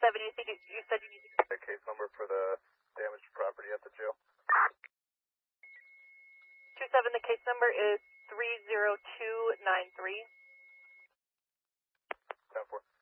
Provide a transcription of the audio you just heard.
7, you said you need to... The case number for the damaged property at the jail. 27, the case number is 30293. 10-4.